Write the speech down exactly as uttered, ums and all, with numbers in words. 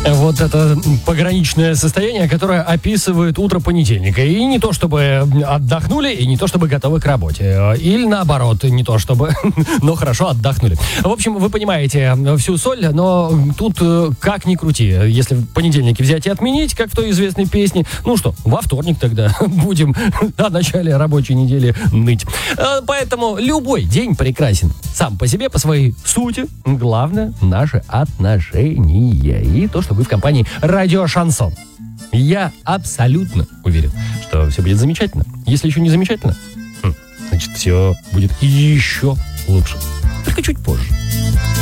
Вот это пограничное состояние, которое описывает утро понедельника. И не то, чтобы отдохнули, и не то, чтобы готовы к работе. Или наоборот, не то, чтобы, но хорошо отдохнули. В общем, вы понимаете всю соль, но тут как ни крути. Если в понедельнике взять и отменить, как в той известной песне, ну что, во вторник тогда будем о начале рабочей недели ныть. Поэтому любой день прекрасен сам по себе, по своей сути. Главное — наши отношения. И то, что вы в компании «Радио Шансон». Я абсолютно уверен, что все будет замечательно. Если еще не замечательно, значит, все будет еще лучше. Только чуть позже.